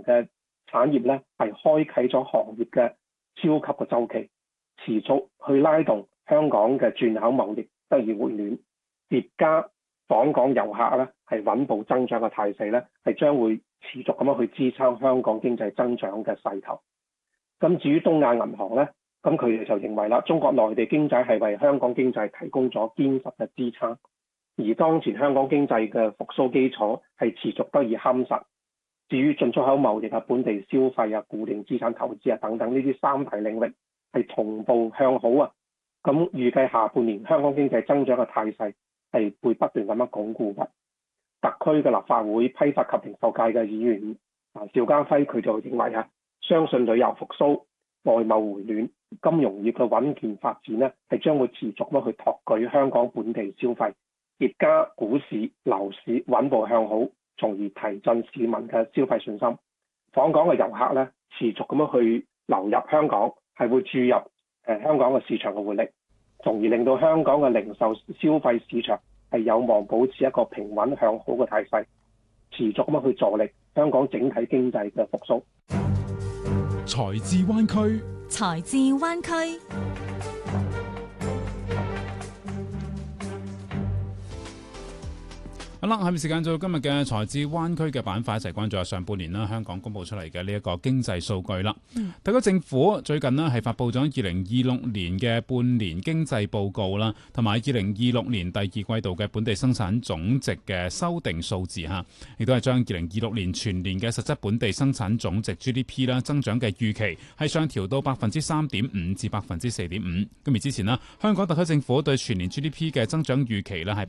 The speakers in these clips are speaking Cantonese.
嘅產業咧係開啟咗行業嘅超級嘅周期，持續去拉動香港嘅轉口貿易得以回暖，疊加訪港遊客咧係穩步增長嘅態勢咧，係將會持續咁樣去支撐香港經濟增長嘅勢頭。咁至於東亞銀行咧，咁佢哋就認為啦，中國內地經濟係為香港經濟提供咗堅實嘅支撐，而當前香港經濟嘅復甦基礎係持續得以夯實。至於進出口貿易啊、本地消費啊、固定資產投資啊等等呢啲三大領域係同步向好啊。咁預計下半年香港經濟增長嘅態勢係會不斷咁樣鞏固嘅。特區嘅立法會批發及零售界嘅議員邵家輝佢就認為相信旅遊復甦、外貿回暖、金融業嘅穩健發展呢係將會持續咁去托舉香港本地消費，疊加股市、樓市穩步向好，從而提振市民嘅消費信心。訪港嘅遊客呢持續咁樣去流入香港，係會注入香港嘅市場嘅活力，從而令到香港嘅零售消費市場係有望保持一個平穩向好嘅態勢，持續咁樣去助力香港整體經濟嘅復甦。 財智灣區， 財智灣區。 好啦，下面時間到今日嘅財智灣區嘅板塊，一齊關注下上半年啦，香港公布出嚟嘅呢一個經濟數據啦。特區政府最近呢係發布咗2026年嘅半年經濟報告啦，同埋2026年第二季度嘅本地生產總值嘅修訂數字嚇，亦都係將2026年全年嘅實質本地生產總值 GDP 啦增長嘅預期係上調到 3.5% 至 4.5%。咁而之前啦，香港特區政府對全年 GDP 嘅增長預期呢係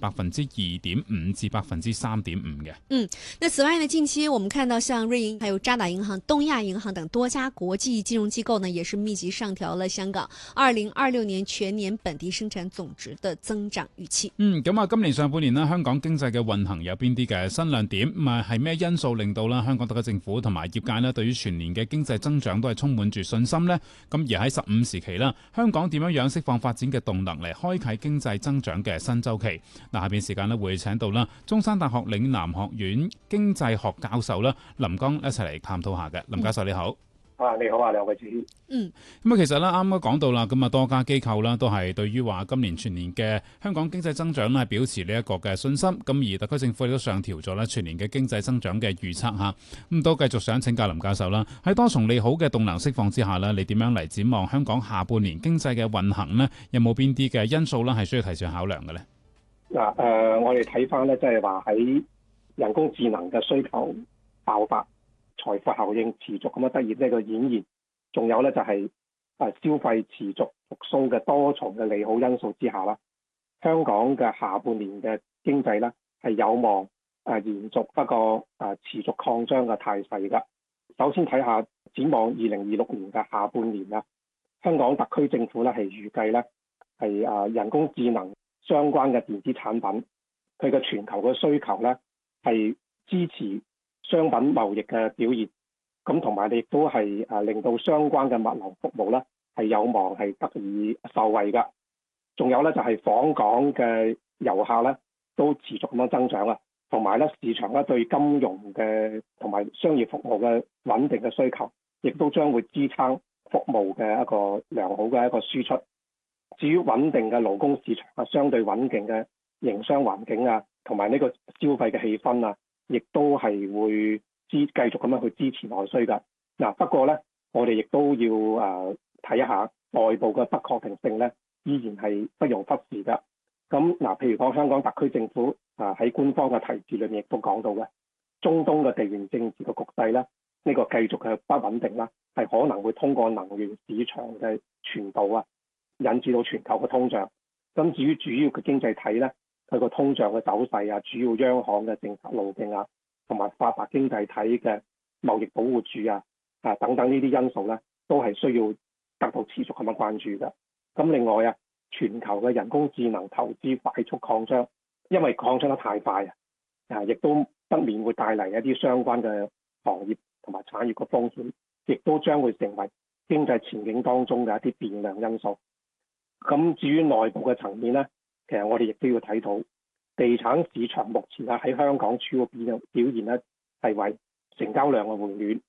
2.5% 至3.5%嘅。 那此外呢，近期我們看到像瑞銀、還有渣打銀行、東亞銀行等多家國際金融機構呢，也是密集上調了香港2026年全年本地生產總值的增長預期。 咁啊，今年上半年呢，香港經濟嘅運行有邊啲嘅新亮點？係咩因素令到啦香港特區政府同埋業界呢對於全年嘅經濟增長都係充滿住信心呢？咁而喺15時期啦，香港點樣釋放發展嘅動能嚟開啟經濟增長嘅新週期？下邊時間呢會請到啦中山大學嶺南學院經濟學教授啦林江一齊嚟探討下嘅。林教授你好。 你好啊，兩位主持。 咁其實咧啱啱講到啦，咁多家機構啦都係對於話今年全年嘅香港經濟增長咧係表示呢一個嘅信心。咁而特區政府亦都上調咗咧全年嘅經濟增長嘅預測嚇。咁都繼續想請教林教授啦，喺多重利好嘅動能釋放之下咧，你點樣嚟展望香港下半年經濟嘅運行呢？有冇邊啲嘅因素咧係需要提前考量嘅呢？ 我哋睇翻咧，即係話喺人工智能嘅需求爆發、財富效應持續咁樣得以呢個演現，仲有咧就係消費持續復甦嘅多重嘅利好因素之下啦，香港嘅下半年嘅經濟咧係有望延續一個持續擴張嘅態勢㗎。首先睇下展望2026年嘅下半年啦，香港特區政府咧係預計咧係人工智能相關嘅電子產品，佢嘅全球嘅需求咧係支持商品貿易嘅表現，咁同埋亦都係令到相關嘅物流服務咧係有望係得以受惠㗎。仲有咧就係訪港嘅遊客咧都持續咁樣增長啦，同埋咧市場咧對金融嘅同埋商業服務嘅穩定嘅需求，亦都將會支撐服務嘅一個良好嘅一個輸出。至於穩定嘅勞工市場相對穩定嘅營商環境同埋呢個消費嘅氣氛亦都係會繼續咁樣去支持內需㗎。不過咧，我哋亦都要睇一下內部嘅不確定性咧，依然係不容忽視㗎。咁譬如講香港特區政府喺官方嘅提示裏面亦都講到嘅，中東嘅地緣政治嘅局勢咧，呢個繼續嘅不穩定啦，係可能會通過能源市場嘅傳導引致到全球嘅通脹。咁至於主要嘅經濟體咧，佢個通脹嘅走勢主要央行嘅政策路徑同埋發達經濟體嘅貿易保護主等等呢啲因素咧，都係需要得到持續咁樣關注嘅。咁另外全球嘅人工智能投資快速擴張，因為擴張得太快亦都不免會帶嚟一啲相關嘅行業同埋產業嘅風險，亦都將會成為經濟前景當中嘅一啲變量因素。咁至於內部嘅層面咧，其實我哋亦都要睇到地產市場目前喺香港主要表現咧係為成交量嘅回暖